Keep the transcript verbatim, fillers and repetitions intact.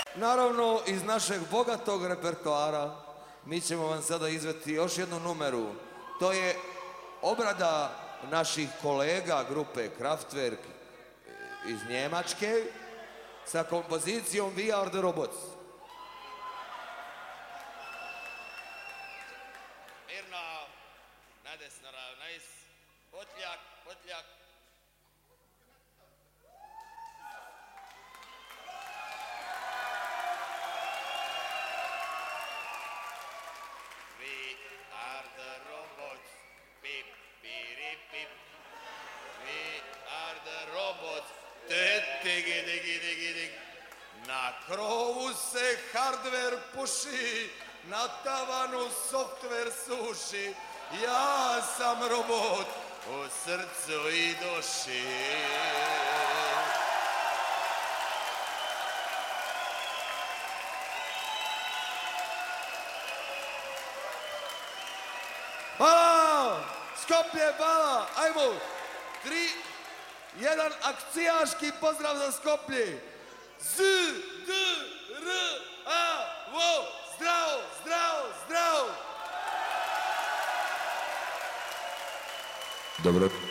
Naravno, iz našeg bogatog repertoara mi ćemo vam sada izveti još jednu numeru. To je obrada naših kolega grupe Kraftwerk iz Njemačke sa kompozicijom We Are The Robots. Mirno, nadesno, nice, potljak, potljak. We are the robots, pip, pirip, pip. We are the robots, te, tigi, digi, digi, dig. Na krovu se hardware puši, na tavanu software suši. Ja sam robot u srcu i duši. Hvala! Skoplje, hvala! Ajmo! Tri, jedan akcijaški pozdrav za Skoplje! Z, D, R, A, V, zdravo, zdravo, zdravo! Dobro.